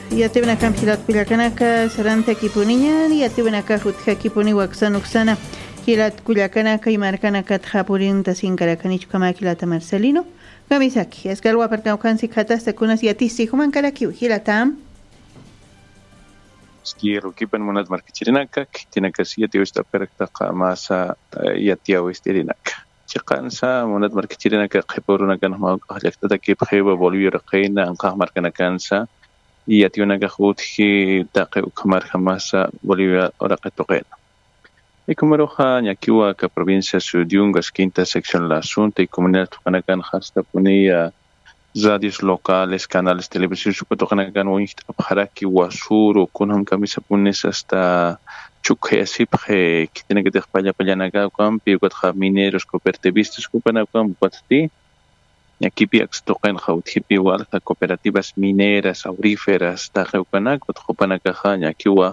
yatibna kampilat kullakanaka saranta kipuniña yatibnaka hutja kipuni waksanuksana kilat kullakanaka imarkanaka thapurinta sinkarakanichu kamakilata Marcelino kamisaki eskalwa parkaukansi khatasta kunas yatisi human karakiu hilatam skiero kipan monat markichirinaka tinaka siete esta perkta masa yatia westirinaka chiqansa monat markichirinaka qhiporunaka nahma qahjakta kip khiba bolivia raqina anqah markanakansa yationaka khuthi taqi ukmar hamasa bolivia oraqetoqena ikumaroja ñakiwa ka provincia Sudiyungas quinta sección la asunta y comunidad tucanacan hasta ponía radios locales, canales televisivos, tucanacan o haraki wasuro kunham camisa pones hasta chukhe asipje que tiene que despalla pallanaga campi ukatja mineros cooperativistas kupanakan patti ñaki piax toqen khawthipi walqa cooperativas mineras auríferas tajeukanak utjupanakaja ñakiwa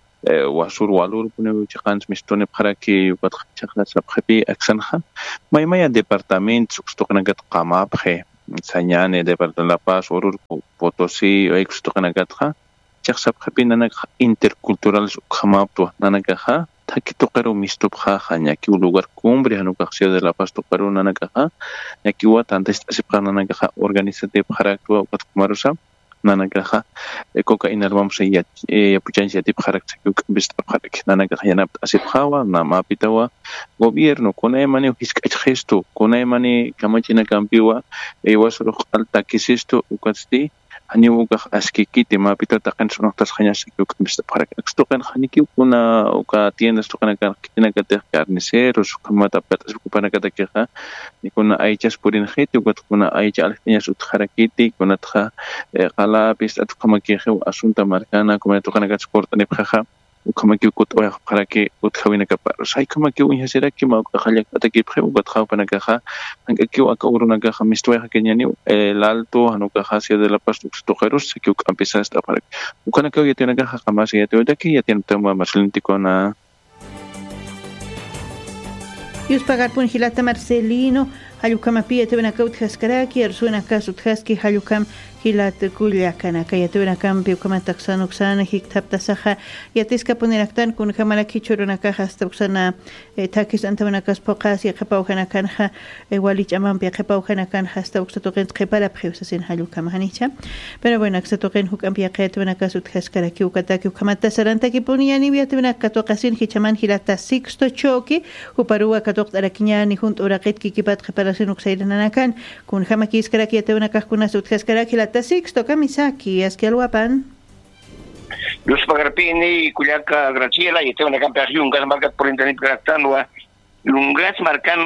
wasur walur pune chaqans mistone para que chaqla sabqi aksanha maya departamento stoqnagat qamapje sañane departamento La Paz urur Potosí stoqnagatha chaq sabqi nanak intercultural qamapto nanakaha takitoqero mistobja ñaki lugar cumbre hanuqaqsia de La Paz toqero nanakaha ñaki wa tantas asipqananakaha organizative para que qatmarusa nanakaha cocaína vamos a puchancia tip karakter bist karak nanakaha yanap asiphawa namapitawa gobierno konaimani gesto konaimani kamachina kampiwa wasuro alta kisisto ukasti aniuga askikiti mapita taqan sunaqtas khanyas bist karak stoqan khaniki kuna uka tiendas toqan kan kinakate carniceros kamata patas kupanakata keha nikuna aichas purin khiti ukuna aicha altiñas utharakiti kunatha qala pista tuqamakehu asunta marcana como toqanakat sport nephaja ukamaki kut oya para que uthawina kapar sai kamaki unya será que ma khajak ataki phe ugathaw panakaha angaki akauruna ka mistoya kenyani el alto hanuka hacia de La Paz toqeros que empezas a para ukanaka yatena ka jamás yatena que yatena tama maslintikona yus pagar pun hilata Marcelino halukama pia tebna kaut khaskaraki arsuena kasut khaski halukam hilat kullakana kayatuna kampi kama taksanuksana hiktapta saha yatiska puniraktan kun kamala kichuruna ka hasta uksana takis antamana kas poqas ya qapawkana kanha walich amampi qapawkana kan hasta uksatoqen qepala pheusasin halukama hanicha pero bueno aksatoqen hukam pia qayatuna kasut khaskaraki ukataki ukamata saranta ki puniani biatuna katoqasin hichaman hilata sixto choki uparua katoqtarakiñani junt uraqit kikipat qepalasin uksairananakan kun hamaki iskaraki yatuna kahkuna sut khaskaraki Sixto Kamisaki, es que alwapan. Los pagarpini, Cuyaca, Graciela, y tengo una campeón, gas marcat por internet gractanua, un gas marcan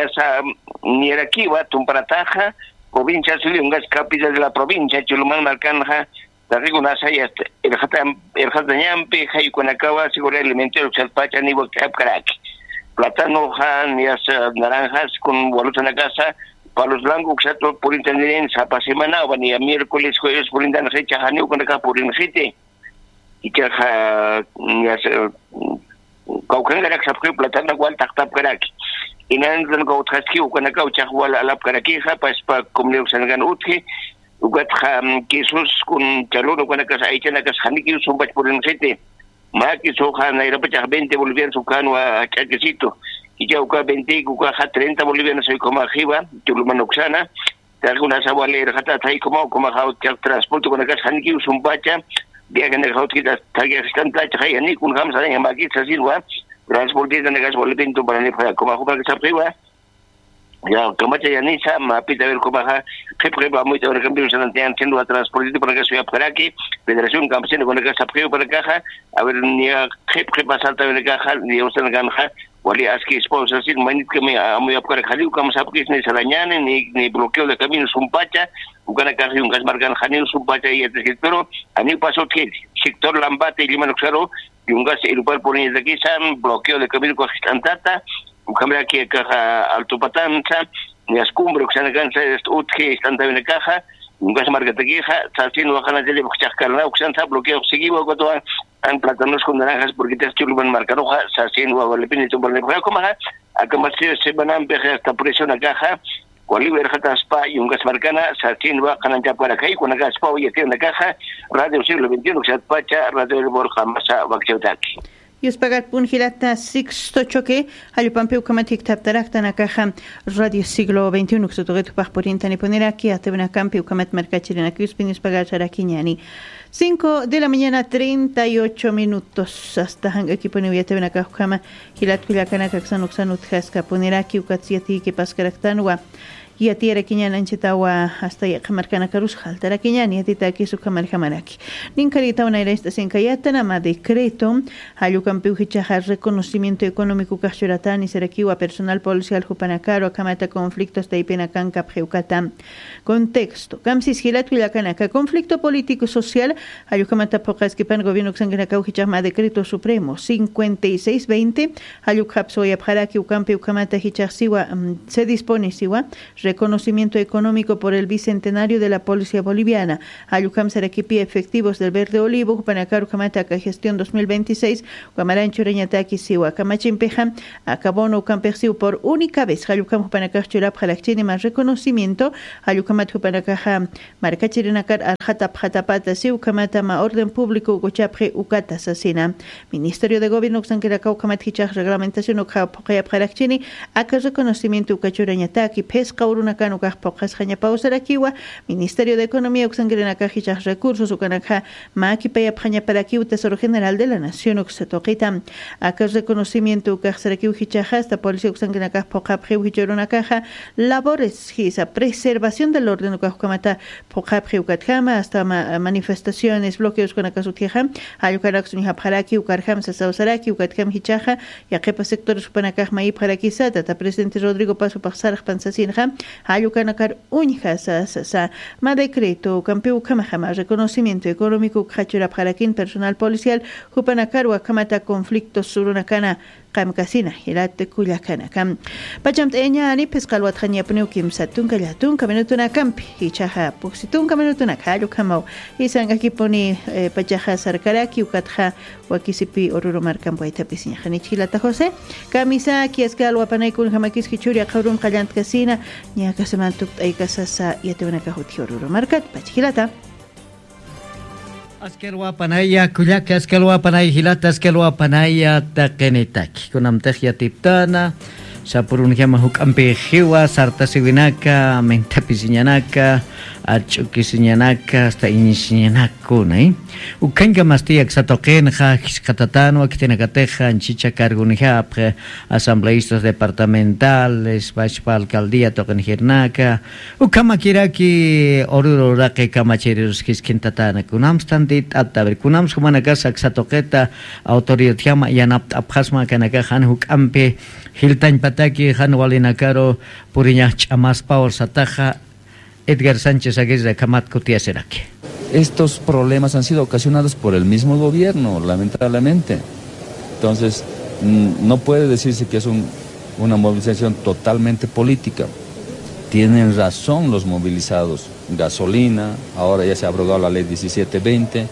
ni era kiwa, tumparataja, provincia, un gas capital de la provincia, Chuluman marcanja, la rigunasa y el jatañampi, Hayuanacaba, seguridad alimentaria, Chalpacha, ni Caraki. Plátano, ni naranjas con bolos en la casa. Palos blancos exacto por internet sapa semana o ni a miércoles jueves por internet fecha hanio con acá por internet y que ya se caucan la que platana igual taqtap karaki y nan dan ko thaski con acá chahwal alap karaki ha pas pa como se gan utki ugat kisus con calor con acá ahí tiene que haniki son por internet ma que soja na era pa 20 bolivianos cano a chaquecito y ya uka 20 uka 30 bolivianos soy como arriba Chulumanuxana de algunas abuelas hasta ahí como que transporte con acá haniki un bacha viajan el hotel que están tacha hay ni con hamsa de maki sasilwa transporte de gas boletín para ni para como que se arriba ya como ya ni sa ma pita ver como que prueba muy de cambio se están haciendo a transporte para que sea para aquí Federación Campesina con gas arriba para caja a ver ni que pasar de caja ni usan ganja wali aski sponsor sin manit que me muy apcar khali como sabe que ni salañane ni bloqueo de caminos un pacha ukana casi un gas marcan janil un pacha y el sector ani pasó que sector lambate y limanuxaro y un gas el par por de aquí san bloqueo de caminos con gistantata ukambra que caja alto patanza ni ascumbro que se cansa utke estanta en caja un gas marca tequija haciendo bajana de chascarla uxanta bloqueo seguido con toda en plátanos con naranjas porque te chuluban marca roja se haciendo vale pini por el como acá más se van a empezar esta presión a caja Oliver Hataspa y un gasmarcana, Satin va Cananja para Kai, con la gaspa y tiene caja, Radio Siglo XXI, Satpacha, Radio El Borja Masa, Bakchautaki. Yuspagat pun hilata Sixto Choque, Alupampeu Kamatik Taptarakta caja Radio Siglo XXI, que se toque tu pasporinta ni poner aquí a Tebena Campeu Kamat Mercachirina, que Uspin Pagat Araquiñani. 5 de la mañana, 38 minutos. Hasta equipo ni voy a Kama, Hilat Kuliakana, Kaxanuxanut Haska, Poneraki, Ukatsiati, que Pascaraktanua. Y a ti era quiñana enchetawa hasta ya camarcana carusjal, tara quiñani, a ti ta aquí su camarcamaraki. Nincarita una era esta sin cayatana, ma decreto, ayucampeu hichajar reconocimiento económico cachuratán y seraquiwa personal policial jupanacaro, camata conflictos de ipenacan capjeucatán. Contexto, camsis gilat huilacanaca, conflicto político social, ayucamata pocas que pan gobierno xanganacau hichama decreto supremo, 5620, ayucapso y abjaraki ucampeu camata hichasiwa, se dispone siwa, reconocimiento económico por el bicentenario de la Policía Boliviana. Ayucam Saraquipi efectivos del Verde Olivo, Panacaru Camataca Gestión 2026, Guamarancho Reñataki Siwa, Camachimpeja, Acabono Campersiu por única vez. Ayucam Panacar Churap Jalachini más reconocimiento. Ayucamat Panacaja Marcachirinakar Arjatap Jatapata Siu, Kamatama Orden Público, Gochapre Ukata Sasina. Ministerio de Gobierno Xanqueracau Kamathichach Reglamentación Ukapayap Jalachini, Aka reconocimiento Ukachureñataki, Pesca Urunacano Pocas Jañapausaраkiwa, Ministerio de Economía Uxangrenacajich Recursos Ucanaja, Maquipaya Jañaparakiu, Tesoro General de la Nación Uxetoquita, Acas reconocimiento Ucaxarakiujichaja, hasta Policía Uxangrenacaj Pocapjeujichorunacaja, labores Gisa, preservación del orden Ucajamata Pocapjeucatjama, hasta manifestaciones, bloqueos con Acasutieja, Ayucaraxunijapjaraki, Ucarjam Sasausaraki, Ucatjam Hichaja, y Akepa sectores Upanacaj Maip Jarakisata, Presidente Rodrigo Paso Paxar Pansasin Ayucanakar Unja Sa Ma decreto Campeu Kamahama reconocimiento económico Khachura Parakin personal policial Jupanakarua Kamata conflictos surunakana Kamkasina Hilate Kuliakana Kam Pachamt Eñani Pescalwat Hanyapnu Kim Satun Kalatun Kaminutuna Campi Hichaha Puxitun Kaminutuna Kalu Kamau Isanga Kiponi Pachaha Sarkaraki Ukatha Wakisipi Oruro Marcampo Itapisinya Hanichilata Jose Kamisa Kieskalwa Panaikun Hamakis Hichuria Kaurum Kalant Kasina Nyaka Semantuk Aikasasa Yatevanaka Hutioruro Markat Pachilata Askelwa panaya kullaka askelwa panaya hilata askelwa panaya taqenitaki kunamtaqya tiptana sapurunjama hukampi hiwa sarta siwinaka mentapisiñanaka achukisiñanaka hasta iñisiñanakuna ukanga mastiak satoqenja xqatatanwa kitinakateja anchicha cargunijapqa asambleístas departamentales bashpa alcaldía toqenjirnaka ukama kiraki oruro raqe kamachirirus kiskintatana kunamstantit ataber kunams humanaka saksatoqeta autoridad llama yanap abhasma kanaka han hukampi hiltañ pataki han walinakaro puriña chamas power sataja Edgar Sánchez Aguirre Kamat Kutia Seraki. Estos problemas han sido ocasionados por el mismo gobierno, lamentablemente. Entonces, no puede decirse que es una movilización totalmente política. Tienen razón los movilizados. Gasolina, ahora ya se ha abrogado la ley 1720,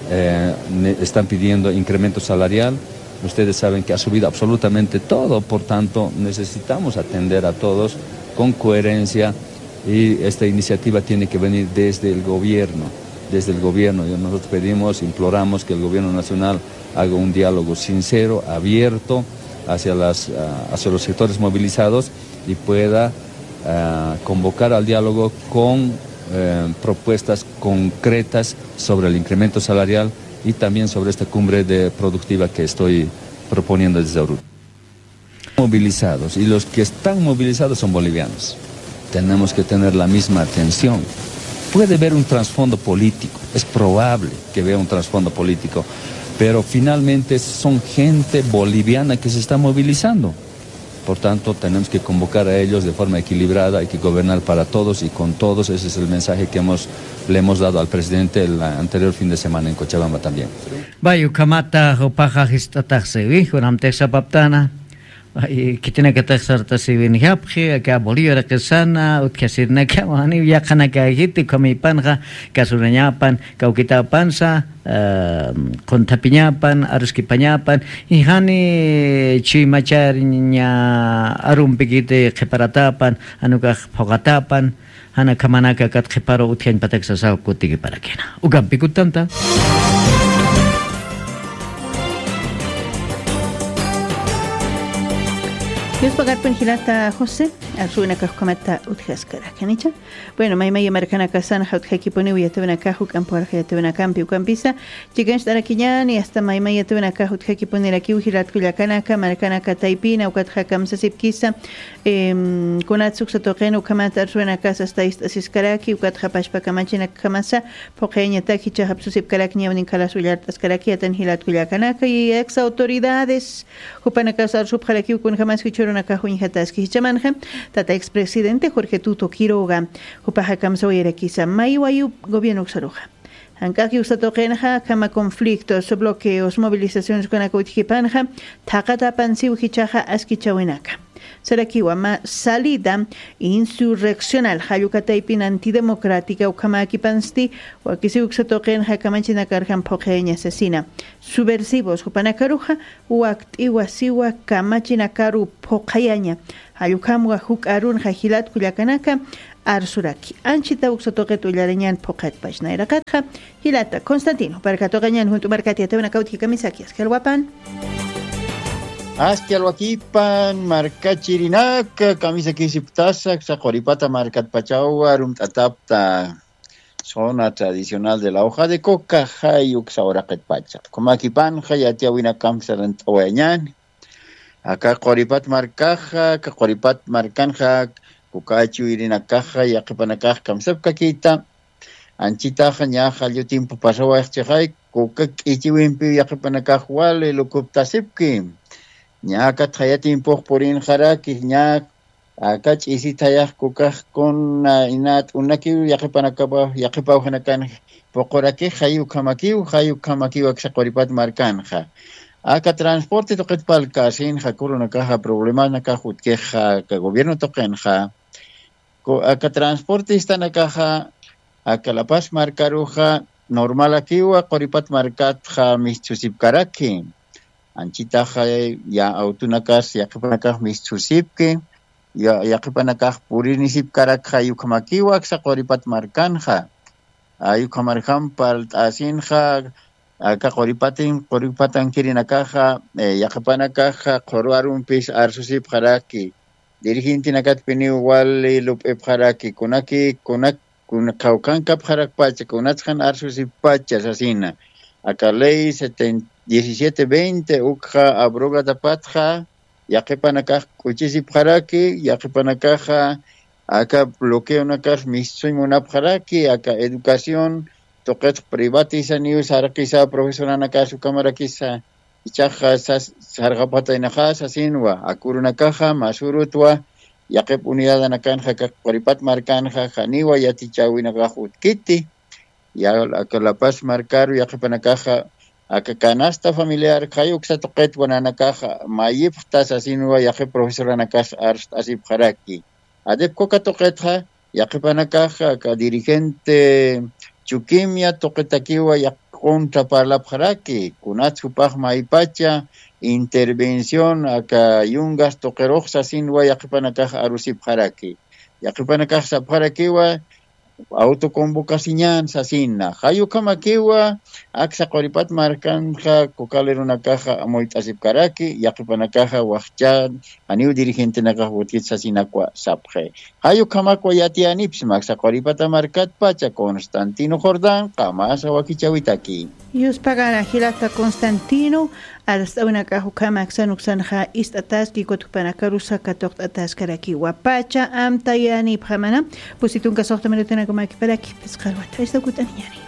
están pidiendo incremento salarial. Ustedes saben que ha subido absolutamente todo, por tanto, necesitamos atender a todos con coherencia. Y esta iniciativa tiene que venir desde el gobierno. Nosotros pedimos, imploramos que el gobierno nacional haga un diálogo sincero, abierto hacia los sectores movilizados y pueda convocar al diálogo con propuestas concretas sobre el incremento salarial y también sobre esta cumbre productiva que estoy proponiendo desde Oruro. Movilizados, y los que están movilizados son bolivianos. Tenemos que tener la misma atención. Puede haber un trasfondo político, es probable que vea un trasfondo político, pero finalmente son gente boliviana que se está movilizando. Por tanto, tenemos que convocar a ellos de forma equilibrada, hay que gobernar para todos y con todos. Ese es el mensaje que le hemos dado al presidente el anterior fin de semana en Cochabamba también. Bayu kamata hopaja histatarsevi, hunamtexa paptana. que tiene que estar tasibin yapje acá Bolívar que sana ut que sirna que wani ya kana que hiti komi panja kasurañapan kaukita pansa con tapiñapan aruski pañapan y hani chimacharña arumpikite qeparatapan anuka fogatapan hana kamanaka kat qeparo utyan pataksa sa kutigi para kena ugampi kutanta. Dios pagar penjilata José, arsuena kahkomata utjaskara kanicha. Bueno, may americana kasana hautjaki pone uyatevena kahu campo arjatevena campi ucampisa. Chigan starakiñani hasta may yatevena kahu utjaki pone aquí ujilat kuyakanaka markanaka taipina ukatja kamsa sipkisa. Kunatsuk satoqen ukamata arsuena casa hasta iskaraki ukatja pashpa kamachina kamasa poqeña taki chahapsu sipkaraki ñawnin kalasuyart askaraki atan hilat kuyakanaka y ex autoridades hupanakasa arsubjaraki ukun jamás Tata expresidente Jorge Tuto Quiroga, Jupaja Kamsoyera Kisa, Mayuayu, gobierno Xaroja. Ankaki Usatokenja, Kama conflictos, bloqueos, movilizaciones con Akutjipanja, Takata Pansiu Hichaja Askichawinaka. Sarakiwama salida insurreccional Hayukataipin antidemocrática Ukamaki Pansti o Akisi Uxatoken Hakamachina Karjan Pojeña asesina subversivos Hupanakaruja o Actiwasiwa Kamachina Karu Pojayaña Hayukamwa Huk Arun Hajilat Kuyakanaka Arsuraki Anchita Uxatoketu Yareñan Pojet Pachnaira Katja Hilata Constantino para Katogañan junto Marcatia Tevena Kauti Kamisakias Kelwapan Hasta alwakipan markachirinak camisa kisiptasak sacoripata marcat pachaua rumtatapta zona tradicional de la hoja de coca hayuk sauraket pacha comaquipan hayatiawina kamsalant oeñan acá coripat marcaja coripat marcanja cucachu irina caja y aqipanacaj kamsapka kita anchita ña halio tiempo pasó exchejay cuca ichiwimpi yaqipanacaj wale lukuptasipki ñaca tayatin porin jaraki ña acach isi tayaj kukaj con inat unaki yaqipanakaba yaqipawhanakan poqoraki hayu kamaki aksaqoripat markanja acá transporte toqet palkasin jakuruna caja problemas na cajutkeja que gobierno toqenja acá transporte están caja acá La Paz marcaruja normal aquí wa qoripat markatja mischusipkaraki Anchita ya autunakas yaqipanakaj mischusipki yaqipanakaj purinisip karakja yukamakiwak saqoripat markanja ayukamarjam paltasinja aka qoripatan kirinakaja yaqipanakaj qorwarumpis arsusip jaraki dirigintinakat pini wali lup'ip jaraki kunaki qawkankap jarakpacha kunatsjan arsusip pacha sasina aka ley 1720 ukja abroga tapatja yaqipanakaj kuchisip jaraki yaqipanakaja aka bloqueo nakaj misuymunap jaraki aka educación toqet privatizaniu sarqisa profesoranakaja sukamaraqisa ichaja sarqapatainaja sasinwa akurunakaja masurutwa yaqip unidadanakanja qoripat markanja janiwa yatichawinakaj utkiti ya aka La Paz marcaru yaqipanakaja acá canasta familiar hayuk satoqet wananakaja mayip tasasinwa yaqip profesoranakaja arst asip jaraki adep koka toqetja yaqipanakaja acá dirigente chukimia toqetakiwa contra parlap jaraki kunatsupaj maypacha intervención acá yungas toqeroq sasinwa yaqipanakaja arusip jaraki yaqipanakaja sap jarakiwa autoconvocación sasina hayukamakiwa aksa qoripat markanja kokalerunakaja amoitasip karaki yaqipanakaja waqchan aniu dirigente nakaja wotkit sasinakwa sapje hayukamakwa yatianipsma aksa qoripata markat pacha Constantino Jordán qamasa wakichawitaki Yus pagana hilata Constantino hasta una kahukama aksanuksanja istataski kotupanakarusa katoktataskaraki wapacha amtayani phamana pusitun kasoqtamerutena komaki paraki pesqarwata esta kutaniani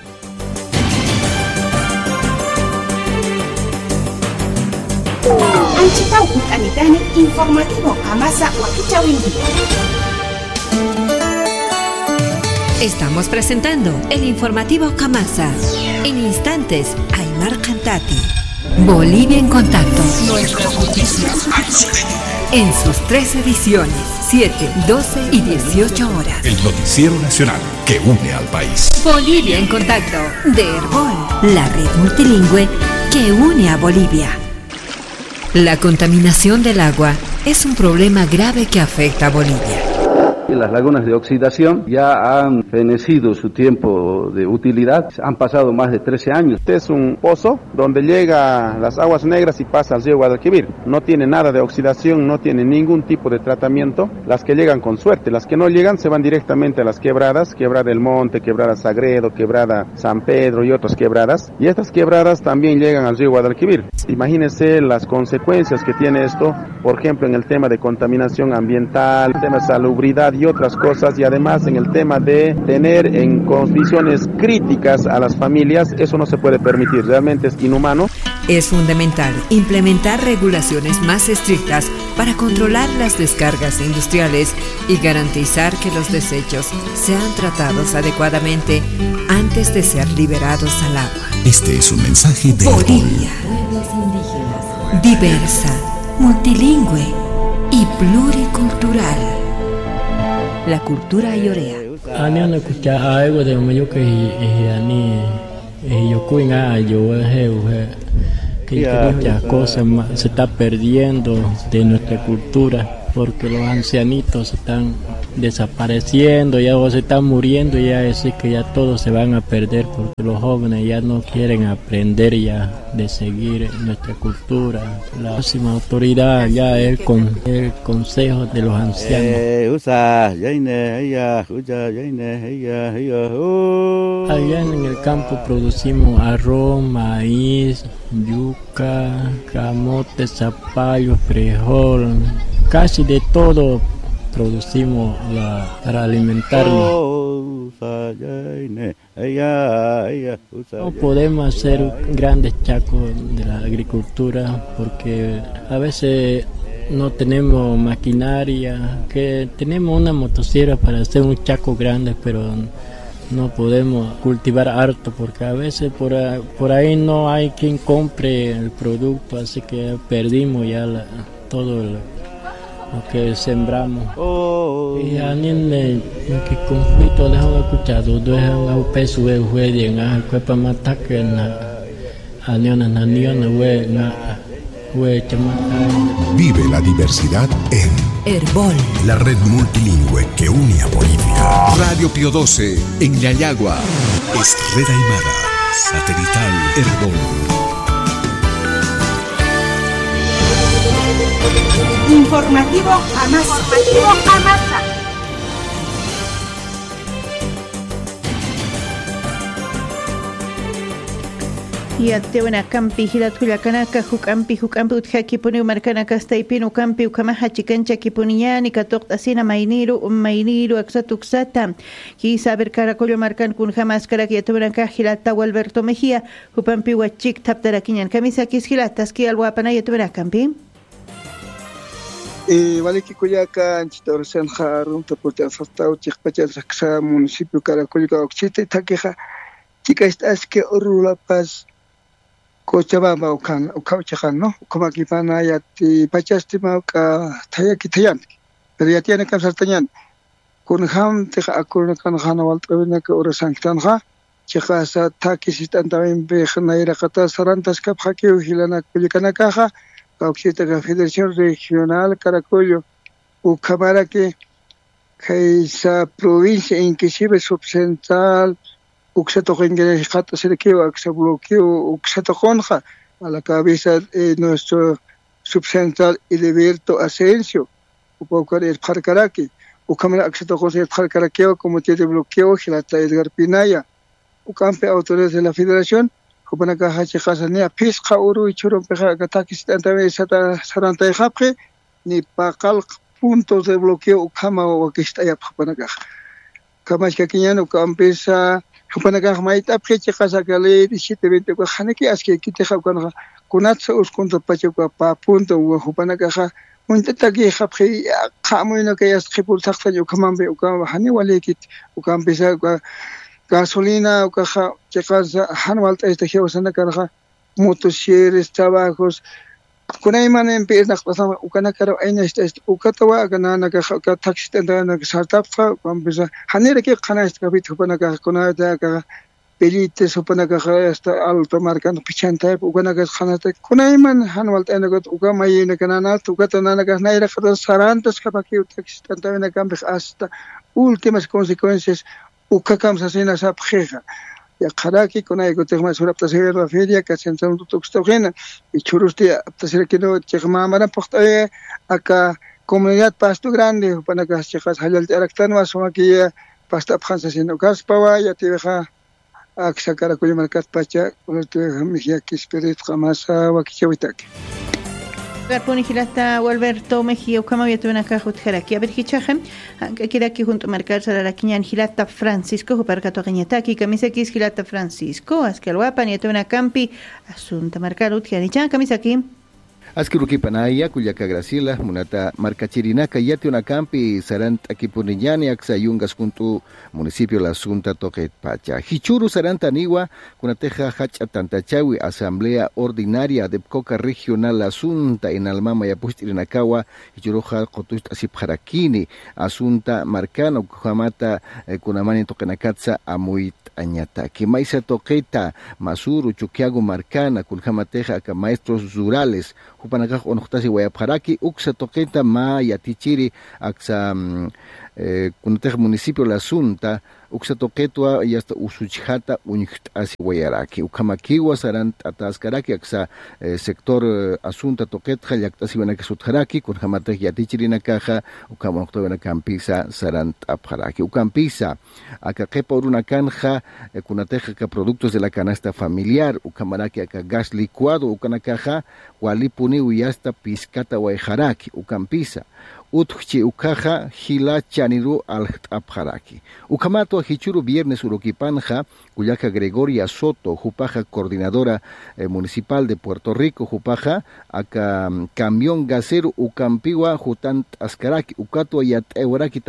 Anchitau kutanitani informativo amasa wakichawinki Estamos presentando el informativo Kamasa. En instantes, Aymar Cantati. Bolivia en contacto. Nuestras noticias al sur de en sus 3 ediciones, 7, 12 y 18 horas. El noticiero nacional que une al país. Bolivia en contacto, de Herbol, la red multilingüe que une a Bolivia. La contaminación del agua es un problema grave que afecta a Bolivia. Las lagunas de oxidación ya han fenecido su tiempo de utilidad, han pasado más de 13 años. Este es un pozo donde llega las aguas negras y pasa al río Guadalquivir. No tiene nada de oxidación, no tiene ningún tipo de tratamiento. Las que llegan con suerte, las que no llegan se van directamente a las quebradas, Quebrada del Monte, Quebrada Sagredo, Quebrada San Pedro y otras quebradas. Y estas quebradas también llegan al río Guadalquivir. Imagínense las consecuencias que tiene esto, por ejemplo, en el tema de contaminación ambiental, el tema de salubridad y otras cosas, y además en el tema de tener en condiciones críticas a las familias. Eso no se puede permitir, realmente es inhumano. Es fundamental implementar regulaciones más estrictas para controlar las descargas industriales y garantizar que los desechos sean tratados adecuadamente antes de ser liberados al agua. Este es un mensaje de Bolivia, pueblos indígenas, diversa, multilingüe y pluricultural. La cultura iorea. Que muchas cosas se está perdiendo de nuestra cultura porque los ancianitos están desapareciendo, ya o se están muriendo, ya es que ya todos se van a perder porque los jóvenes ya no quieren aprender ya de seguir nuestra cultura. La próxima autoridad ya es con el consejo de los ancianos. Allá en el campo producimos arroz, maíz, yuca, camote, zapallo, frijol, casi de todo producimos para alimentarnos. No podemos hacer grandes chacos de la agricultura porque a veces no tenemos maquinaria, que tenemos una motosierra para hacer un chaco grande, pero no podemos cultivar harto porque a veces por ahí no hay quien compre el producto, así que perdimos ya todo lo que sembramos. Y a niños que conflicto dejan escuchado, dejan a peso de juez a cuerpo matar que a Vive la diversidad en Herbol, la red multilingüe que une a Bolivia. Radio Pío 12 en Yayagua. Es Red Aymara. Satelital Herbol. Informativo Amasa. Y atewena campi hilat hullakanaka hukampi utjaki poni markanaka staipino campi ukamaha chikancha kipuniani katoqta asina mainiru aksatuksata quisa ver caracollo marcan kun jamás karak yatewena hilata Alberto Mejía hupampi wachik taptarakiñan kamisa kis hilatas ki alwapana yatewena campi. Vale que Cuyaca, Anchitorsen Harum, Taputa Fastau, Chicacha, Saxa, municipio Caracolca, Oxite, Taqueja, Chica estas que Orula Paz, Cochabamba, o Cauchajan, ¿no? Como aquí Panaya, Pachastima, Tayakitayan, pero ya tiene que ser Tayan. Con Ham, Teja Akurnakan Hanawal, Travenaka, or Sanctanja, Chicasa, Takis, and también Bejanaira Cata, Sarantas, Capjaki, Hilana, Culicanakaja. Oxita la Federación Regional Caracollo, Ucamara que esa provincia inclusive subcentral, Uxato Gengeres Jata Serqueo, Uxa bloqueo, Uxato Jonja, a la cabeza de nuestro subcentral Edeberto Asensio, Upocar el Parcaraqui, Ucamara Uxato José el Parcaraqueo, como tiene bloqueo, Gilata Edgar Pinaya, Ucampe autores de la Federación. Kupanaka Hachikasania, Pisca Uru y Churumpeja, Katakis, también Saranta y Japre, ni Pacal puntos de bloqueo, Ukama o Kistaya Kupanaka. Kamashkakian, Ukampesa, Kupanaka, Maita, Pechikasa, Gale, 720, Haneki, Aski, Kiteja, Kunatsa, Uskunta Pachuca, Punto, Kupanaka, Untataki, Japre, Kamuino, Kayas, Tripul Saksa, Ukamambe, Ukama, Haniwalekit, Ukampesa, gasolina, caja, checas, Hanwalt, este Geosana Carja, motosierres, trabajos, kunayman empieza pasama ukana karo aina este ukatawa kana ka taxi tenda na startupqa pampiza hanira ki qana este kapit kupana ka kunada ka pelite supana ka hasta alto marcan pichanta ukana ka khanata kunayman hanwalt ena ka ukama yena kana na ukatana na ka naira ka sarantas ka paki taxi tenda na ka hasta últimas consecuencias ukakamsa sina sapjeja ya qaraki kunay ko tegma surapta segera feria ka sentam tuxtogena y churusti aptasira kino chegma mara poxta aka comunidad pasto grande para que chicas halal teraktan wasoma ki pasta phansa sino kaspawa ya tibeja aksakara ko markat pacha ultu mihia ki spirit qamasa wa kichawitaki Garponi Hilata Alberto Mejía Ukama Yatuna Cajut Jeraki Aberhichajem Kiraki junto a marcar la Quiñan Hilata Francisco Juparcato Gañataki Camisa Kis Hilata Francisco Askelwapa Yatuna Campi Asunta Marcar Utianichan Camisa aquí Askiruki Panaya, Kuyaka Graciela, Munata Marcachirinaka, Yatiuna Campi, Sarant Akipuniñani, Axayungas junto municipio La Sunta Toquet Pacha. Hichuru Sarantaniwa, Kunateja Hacha Tantachawi, Asamblea Ordinaria de Coca Regional La Sunta en Almama Yapustirinakawa, Hichuruja Kotust Asipharakini, Asunta Marcano, Kuhamata, Kunamani Tokenakatsa, Amuit. Añataki Maisa Toqueta Masuru Chuquiago Marcana Kulhamateja ka maestros rurales Hupanakaj Onochtasi Guayapjaraki Uxa Toqueta Ma Yatichiri Aksa Kunatej municipio La Sunta Uxa Toquetua y hasta Usuchjata Uñhtasi Guayaraki Ukamakiwa Sarant Ataskaraki Aksa sector Asunta Toquetja Yaktasi Benakasutjaraki Kulhamatej Yatichiri Nakaja Ukamonoktovena Campisa Sarant Abjaraki Ukampisa Akakepa Urunakanja Kunateja ka productos de la canasta familiar Ukamaraki aka gas licuado Ukanakaja Walipuni Uyasta Piscata Guayjaraki Ukampisa Utchi Ukaja Hila Chaniru al Abjaraki Ukamato Hichuru viernes Urokipanja Kuyaka Gregoria Soto Jupaja coordinadora municipal de Puerto Rico Jupaja aka camión gasero Ukampiwa Jutant Askaraki Ukato Yat Euraki